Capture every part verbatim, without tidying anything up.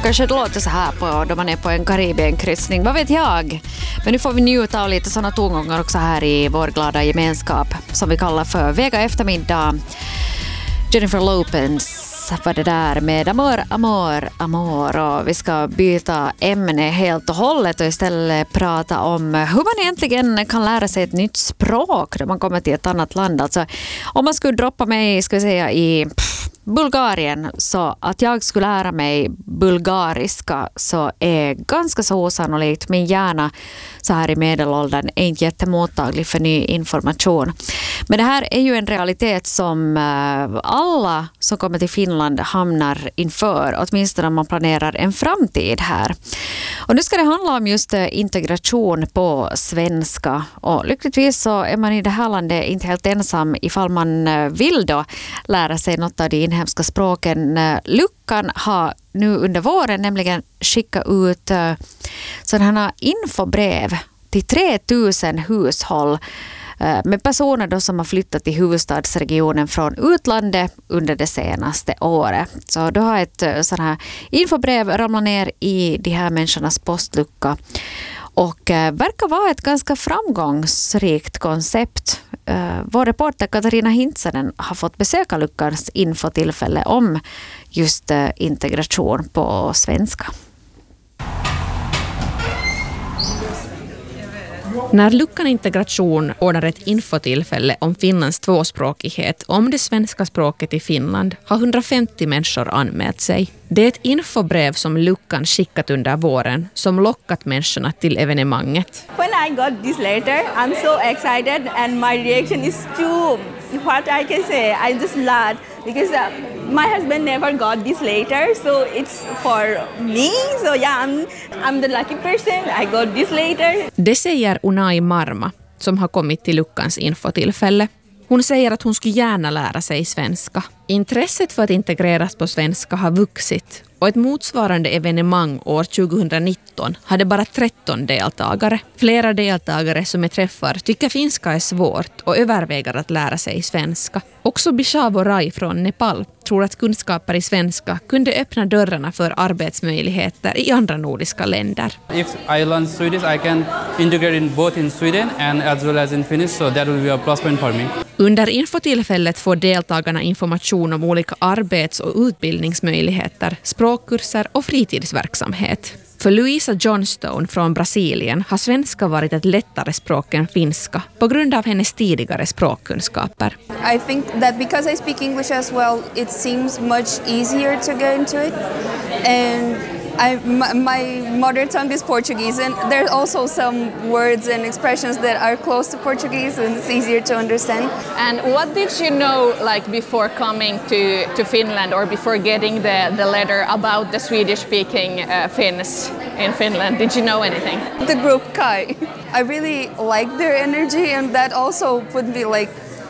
Kanske det låter så här på, då man är på en Karibienkryssning, vad vet jag. Men nu får vi njuta av lite sådana tongångar också här i vår glada gemenskap som vi kallar för Vega eftermiddag. Jennifer Lopez var det där med Amor, Amor, Amor. Och vi ska byta ämne helt och hållet och istället prata om hur man egentligen kan lära sig ett nytt språk när man kommer till ett annat land. Alltså, om man skulle droppa mig, ska vi säga, i pff, Bulgarien, så att jag skulle lära mig bulgariska så är ganska så osannolikt. Min hjärna så här i medelåldern är inte jättemottaglig för ny information. Men det här är ju en realitet som alla som kommer till Finland hamnar inför, åtminstone om man planerar en framtid här. Och nu ska det handla om just integration på svenska. Och lyckligtvis så är man i det här landet inte helt ensam ifall man vill då lära sig något av de inhemska språken. Luckan har nu under våren nämligen skickat ut sådana här infobrev till tre tusen hushåll med personer då som har flyttat till huvudstadsregionen från utlandet under det senaste året. Så då har ett sådant här infobrev ramlat ner i de här människornas postlucka och verkar vara ett ganska framgångsrikt koncept. Vår reporter Katarina Hintsanen har fått besöka luckans infotillfälle om just integration på svenska. När Luckan Integration ordnar ett infotillfälle om Finlands tvåspråkighet om det svenska språket i Finland har hundrafemtio människor anmält sig. Det är ett infobrev som Luckan skickat under våren som lockat människorna till evenemanget. When I got this letter, I'm so excited and my reaction is to what I can say. I just laughed because uh, my husband never got this letter, so it's for me. So yeah, I'm, I'm the lucky person. I got this letter. Det säger Unai Marma som har kommit till Luckans infotillfälle. Hon säger att hon skulle gärna lära sig svenska. Intresset för att integreras på svenska har vuxit och ett motsvarande evenemang år tjugonitton hade bara tretton deltagare. Flera deltagare som jag träffar tycker finska är svårt och överväger att lära sig svenska. Också Bishavo Rai från Nepal tror att kunskaper i svenska kunde öppna dörrarna för arbetsmöjligheter i andra nordiska länder. If I learn Swedish, I can integrate in both in Sweden and as well as in Finnish, so that will be a plus point for me. Under infotillfället får deltagarna information om olika arbets- och utbildningsmöjligheter, språkkurser och fritidsverksamhet. För Louisa Johnstone från Brasilien har svenska varit ett lättare språk än finska på grund av hennes tidigare språkkunskaper. I think that because I speak English as well, it seems much easier to go into it. And I, my, my mother tongue is Portuguese, and there's also some words and expressions that are close to Portuguese, and it's easier to understand. And what did you know, like before coming to, to Finland, or before getting the, the letter about the Swedish-speaking uh, Finns in Finland? Did you know anything? The group Kai. I really like their energy, and that also put me like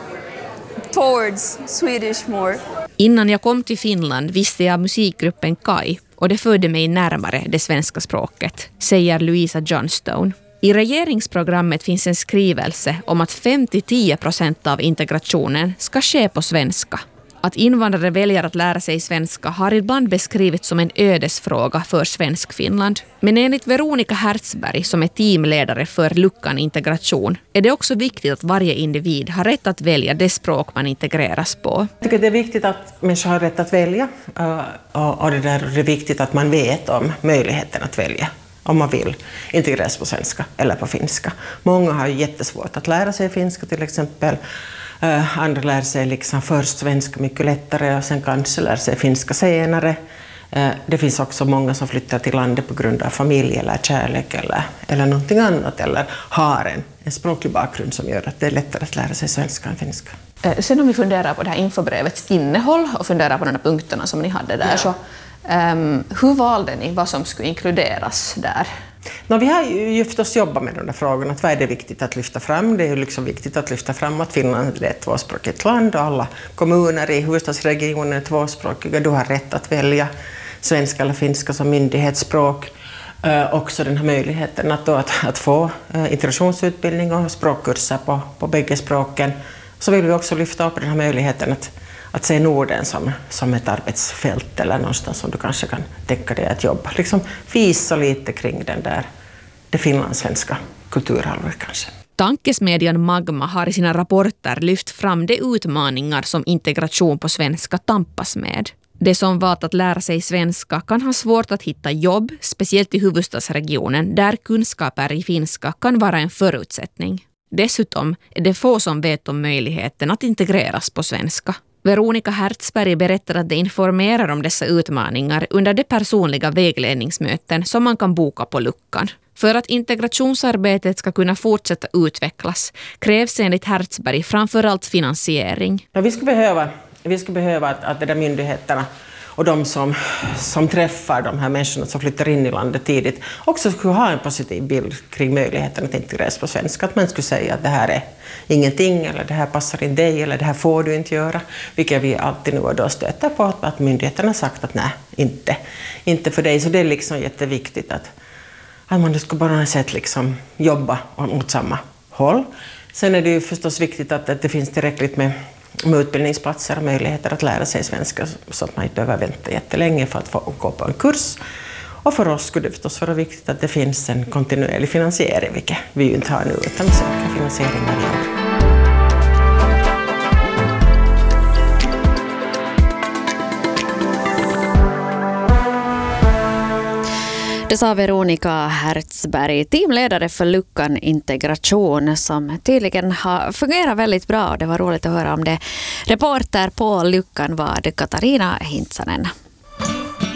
towards Swedish more. Innan jag kom till Finland visste jag musikgruppen Kai och det förde mig närmare det svenska språket, säger Louisa Johnstone. I regeringsprogrammet finns en skrivelse om att fem till tio procent av integrationen ska ske på svenska. Att invandrare väljer att lära sig svenska har ibland beskrivits som en ödesfråga för svensk Finland. Men enligt Veronica Hertzberg, som är teamledare för Luckan Integration, är det också viktigt att varje individ har rätt att välja det språk man integreras på. Jag tycker det är viktigt att människor har rätt att välja och det är viktigt att man vet om möjligheten att välja om man vill integreras på svenska eller på finska. Många har jättesvårt att lära sig finska till exempel. Uh, andra lär sig liksom först svenska mycket lättare och sen kanske lär sig finska senare. Uh, det finns också många som flyttar till landet på grund av familj eller kärlek eller, eller någonting annat. Eller har en, en språklig bakgrund som gör att det är lättare att lära sig svenska än finska. Uh, sen om vi funderar på det här infobrevets innehåll och funderar på de här punkterna som ni hade där. Ja. Så, um, hur valde ni vad som skulle inkluderas där? No, vi har ju förstås jobbat med de där frågorna. Att vad är det viktigt att lyfta fram? Det är ju liksom viktigt att lyfta fram att Finland är ett tvåspråkigt land och alla kommuner i huvudstadsregionen är tvåspråkiga. Du har rätt att välja svenska eller finska som myndighetsspråk. Uh, också den här möjligheten att, då, att, att få uh, integrationsutbildning och språkkurser på, på bägge språken. Så vill vi också lyfta upp den här möjligheten att, att se Norden som, som ett arbetsfält eller någonstans som du kanske kan tänka dig att jobba. Liksom visa lite kring den där, det finlandssvenska kulturhalvåret kanske. Tankesmedjan Magma har i sina rapporter lyft fram de utmaningar som integration på svenska tampas med. De som valt att lära sig svenska kan ha svårt att hitta jobb, speciellt i huvudstadsregionen där kunskaper i finska kan vara en förutsättning. Dessutom är det få som vet om möjligheten att integreras på svenska. Veronica Hertzberg berättar att de informerar om dessa utmaningar under de personliga vägledningsmöten som man kan boka på luckan. För att integrationsarbetet ska kunna fortsätta utvecklas krävs enligt Hertzberg framförallt finansiering. Ja, vi skulle behöva, vi skulle behöva att, att de där myndigheterna och de som, som träffar de här människorna som flyttar in i landet tidigt också skulle ha en positiv bild kring möjligheten att integreras på svenska. Att man skulle säga att det här är ingenting eller det här passar inte dig eller det här får du inte göra. Vilket vi alltid nu och då stöter på att, att myndigheterna har sagt att nej, inte, inte för dig. Så det är liksom jätteviktigt att, att man ska på något sätt liksom jobba mot samma håll. Sen är det ju förstås viktigt att, att det finns tillräckligt med med utbildningsplatser och möjligheter att lära sig svenska så att man inte behöver vänta jättelänge för att få gå på en kurs. Och för oss skulle det förstås vara viktigt att det finns en kontinuerlig finansiering, vilket vi ju inte har nu, utan söka finansiering när vi gör. Det sa Veronica Hertzberg, teamledare för Luckan Integration, som tydligen har fungerat väldigt bra. Det var roligt att höra om det. Reporter på Luckan var Katarina Hintsanen.